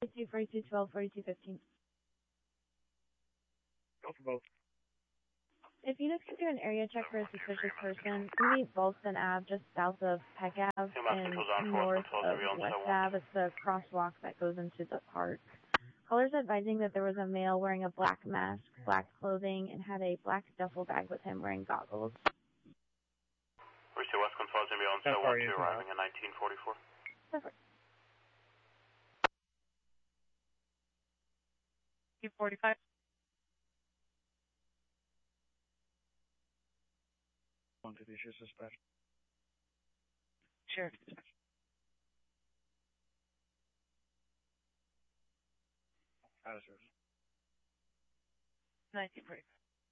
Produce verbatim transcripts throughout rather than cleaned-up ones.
forty-two, forty-two, twelve, forty-two, fifteen. Go for both. If you just do an area check for a suspicious person, we meet Ballston Ave just south of Peck Ave and north of West Ave. It's the crosswalk that goes into the park. Callers advising that there was a male wearing a black mask, black clothing, and had a black duffel bag with him wearing goggles. We see West Falls and beyond seven one two arriving in nineteen forty-four. Perfect. forty-five. One to the issue suspect. Sheriff. Out of service. nineteen forty-five.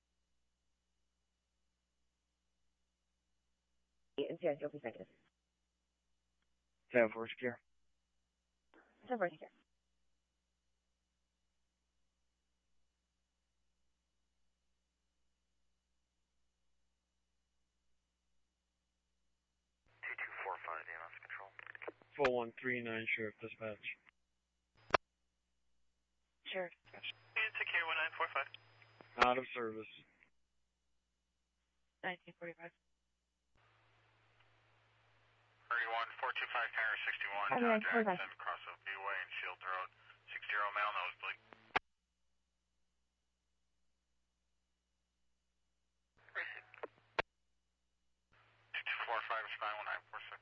N C I C O P negative. seven four secure. seven four secure. two two four five, E M S control. four one three nine, Sheriff Dispatch. Sheriff. It's K one nine four five. Out of service. nineteen forty-five. thirty-one, four two five, Tower sixty-one, Okay, John forty-five. Jackson, cross O B Way and Shield Road, six zero male nosebleed. two two four five, respond one nine four six.